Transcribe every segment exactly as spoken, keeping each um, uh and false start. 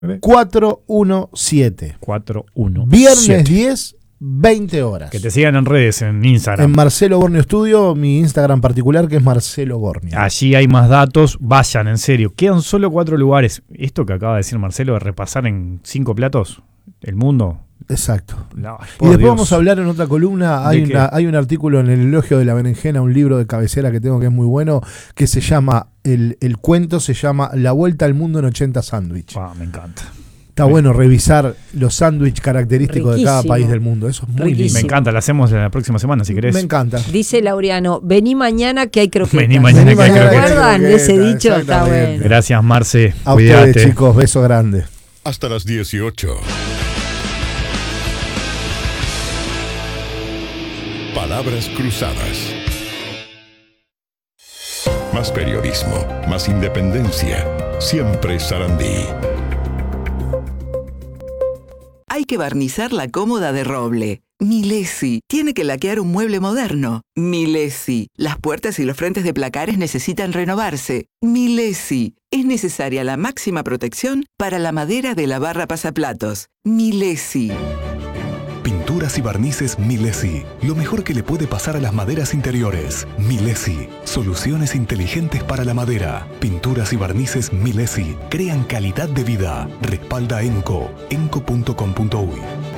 cuatro uno siete. cuatro uno siete. Viernes diez, veinte horas. Que te sigan en redes, en Instagram. En Marcelo Gornio Studio, mi Instagram particular, que es Marcelo Gornio. Allí hay más datos. Vayan, en serio. Quedan solo cuatro lugares. Esto que acaba de decir Marcelo, de repasar en cinco platos el mundo. Exacto. No, y después Dios. vamos a hablar en otra columna. Hay, una, hay un artículo en El Elogio de la Berenjena, un libro de cabecera que tengo que es muy bueno, que se llama, el, el cuento se llama La Vuelta al Mundo en ochenta sándwiches. Ah, me encanta. Está me... bueno revisar los sándwiches característicos Riquísimo. de cada país del mundo. Eso es muy Riquísimo. lindo. Me encanta, la hacemos la próxima semana si querés. Me encanta. Dice Laureano, vení mañana que hay croquetas. Vení mañana Vení que hay mañana croquetas. que hay ¿Recuerdan croquetas, ese dicho? Está exactamente. bueno. Gracias, Marce. A Cuídate. ustedes, chicos, beso grande. Hasta las dieciocho. Palabras cruzadas. Más periodismo, más independencia. Siempre Sarandí. Hay que barnizar la cómoda de roble. Milesi. Tiene que laquear un mueble moderno. Milesi. Las puertas y los frentes de placares necesitan renovarse. Milesi. Es necesaria la máxima protección para la madera de la barra pasaplatos. Milesi. Pinturas y barnices Milesi. Lo mejor que le puede pasar a las maderas interiores. Milesi. Soluciones inteligentes para la madera. Pinturas y barnices Milesi. Crean calidad de vida. Respalda Enco. enco punto com punto uy.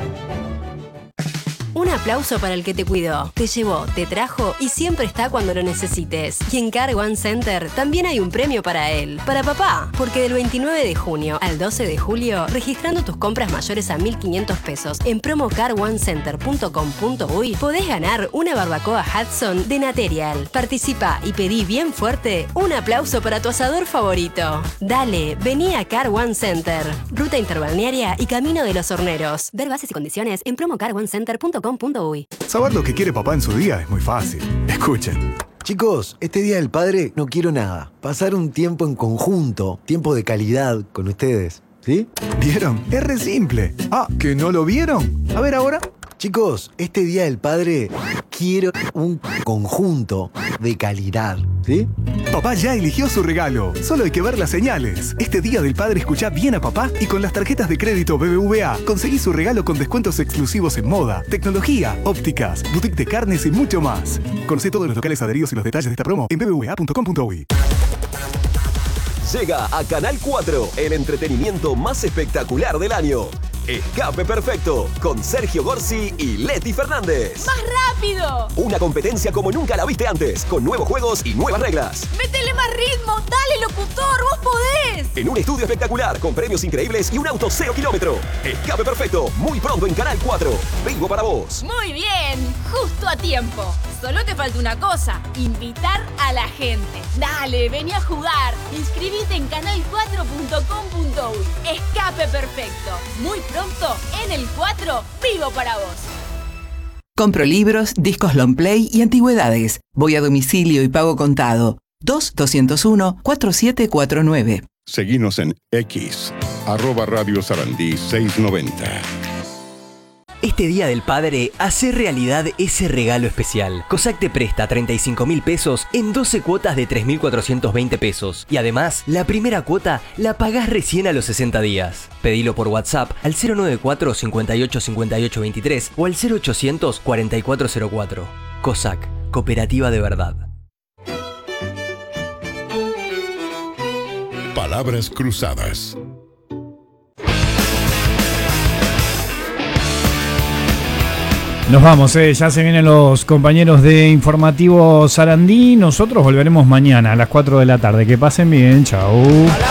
Un aplauso para el que te cuidó, te llevó, te trajo y siempre está cuando lo necesites. Y en Car One Center también hay un premio para él, para papá, porque del veintinueve de junio al doce de julio, registrando tus compras mayores a mil quinientos pesos en promo car one center punto com punto uy, podés ganar una barbacoa Hudson de Naterial. Participa y pedí bien fuerte un aplauso para tu asador favorito. Dale, vení a Car One Center, ruta interbalnearia y camino de los horneros. Ver bases y condiciones en promo car one center punto com punto uy. Saber lo que quiere papá en su día es muy fácil. Escuchen. Chicos, este Día del Padre no quiero nada. Pasar un tiempo en conjunto, tiempo de calidad con ustedes, ¿sí? ¿Vieron? Es re simple. Ah, ¿que no lo vieron? A ver ahora. Chicos, este Día del Padre quiero un conjunto de calidad, ¿sí? Papá ya eligió su regalo. Solo hay que ver las señales. Este Día del Padre escuchá bien a papá y con las tarjetas de crédito B B V A conseguí su regalo con descuentos exclusivos en moda, tecnología, ópticas, boutique de carnes y mucho más. Conocé todos los locales adheridos y los detalles de esta promo en b b v a punto com punto uy. Llega a Canal cuatro el entretenimiento más espectacular del año. Escape Perfecto, con Sergio Gorsi y Leti Fernández. ¡Más rápido! Una competencia como nunca la viste antes, con nuevos juegos y nuevas reglas. ¡Métele más ritmo! ¡Dale, locutor! ¡Vos podés! En un estudio espectacular, con premios increíbles y un auto cero kilómetro. Escape Perfecto, muy pronto en Canal cuatro. Vengo para vos. Muy bien, justo a tiempo. Solo te falta una cosa, invitar a la gente. Dale, vení a jugar. Inscribite en canal cuatro punto com punto uy. Escape Perfecto, muy pronto en el cuatro, vivo para vos. Compro libros, discos long play y antigüedades. Voy a domicilio y pago contado. dos dos uno cuatro siete cuatro nueve. Seguinos en X, arroba Radio Sarandí seiscientos noventa. Este Día del Padre, hace realidad ese regalo especial. COSAC te presta treinta y cinco mil pesos en doce cuotas de tres mil cuatrocientos veinte pesos. Y además, la primera cuota la pagás recién a los sesenta días. Pedilo por WhatsApp al cero noventa y cuatro cincuenta y ocho cincuenta y ocho veintitrés o al cero ochocientos cuarenta y cuatro cero cuatro. COSAC, cooperativa de verdad. Palabras cruzadas. Nos vamos, eh. ya se vienen los compañeros de Informativo Sarandí. Nosotros volveremos mañana a las cuatro de la tarde. Que pasen bien, chau.